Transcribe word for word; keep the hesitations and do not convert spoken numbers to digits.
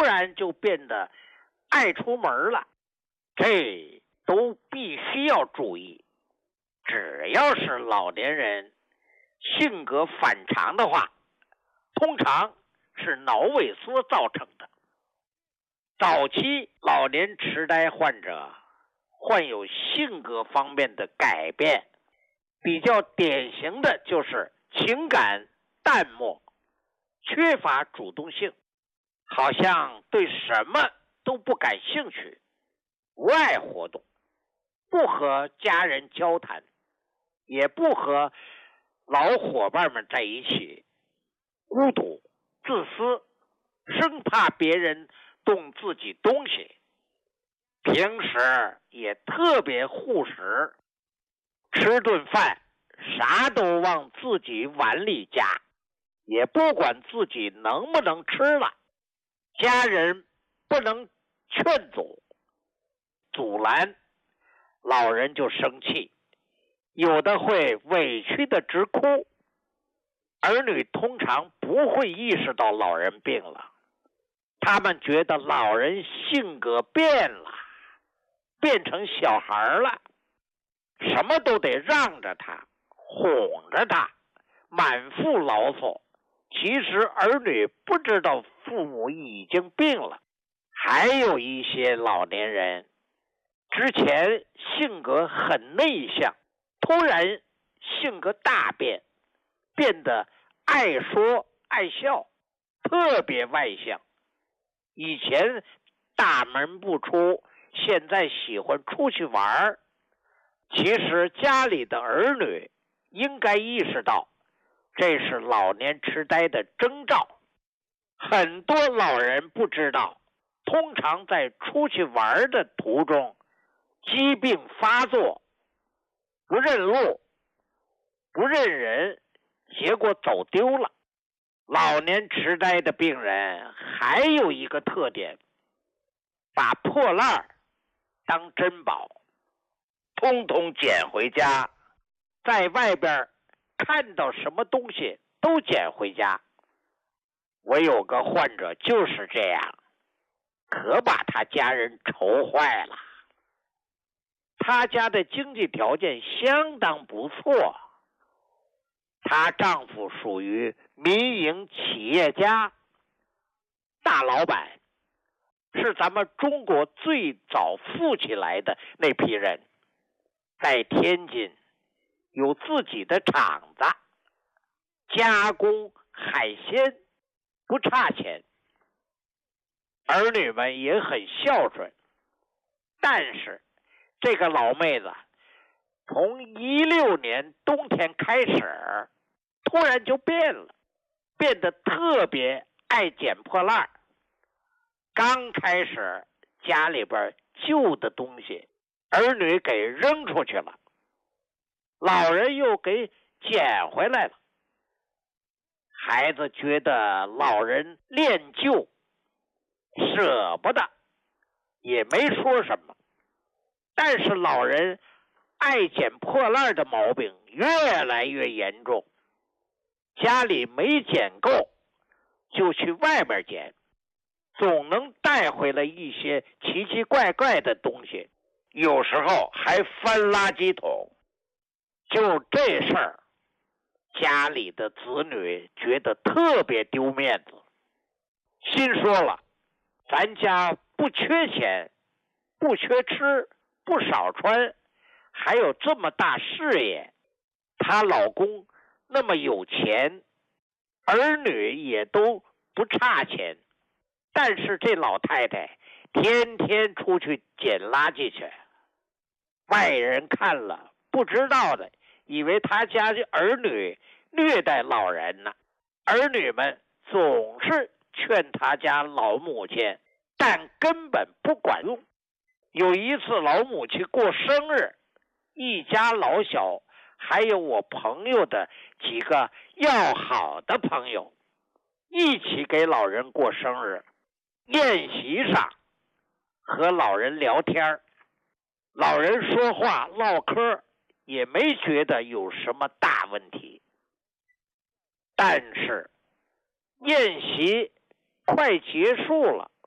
然就变得爱出门了，这都必须要注意。只要是老年人性格反常的话，通常是脑萎缩造成的。早期老年痴呆患者患有性格方面的改变，比较典型的就是情感淡漠，缺乏主动性，好像对什么都不感兴趣，不爱活动，不和家人交谈，也不和老伙伴们在一起，孤独、自私，生怕别人动自己东西，平时也特别护食，吃顿饭啥都往自己碗里夹，也不管自己能不能吃了，家人不能劝阻阻拦，老人就生气，有的会委屈的直哭。儿女通常不会意识到老人病了，他们觉得老人性格变了，变成小孩了，什么都得让着他，哄着他，满腹牢骚。其实儿女不知道父母已经病了。还有一些老年人之前性格很内向，突然性格大变，变得爱说爱笑，特别外向。以前大门不出，现在喜欢出去玩。其实家里的儿女应该意识到，这是老年痴呆的征兆。很多老人不知道，通常在出去玩的途中，疾病发作，不认路，不认人，结果走丢了。老年痴呆的病人还有一个特点，把破烂当珍宝，通通捡回家，在外边看到什么东西都捡回家。我有个患者就是这样，可把他家人愁坏了。他家的经济条件相当不错，她丈夫属于民营企业家，大老板，是咱们中国最早富起来的那批人，在天津有自己的厂子，加工海鲜，不差钱，儿女们也很孝顺。但是这个老妹子从一六年冬天开始，突然就变了，变得特别爱捡破烂。刚开始家里边旧的东西，儿女给扔出去了，老人又给捡回来了。孩子觉得老人恋旧，舍不得，也没说什么。但是老人爱捡破烂的毛病越来越严重，家里没捡够，就去外面捡，总能带回来一些奇奇怪怪的东西，有时候还翻垃圾桶。就这事儿，家里的子女觉得特别丢面子，心说了，咱家不缺钱，不缺吃，不少穿，还有这么大事业，她老公那么有钱，儿女也都不差钱，但是这老太太天天出去捡垃圾去，外人看了不知道的以为他家的儿女虐待老人呢。儿女们总是劝他家老母亲，但根本不管用。有一次老母亲过生日，一家老小还有我朋友的几个要好的朋友一起给老人过生日。宴席上和老人聊天，老人说话唠嗑也没觉得有什么大问题。但是宴席快结束了，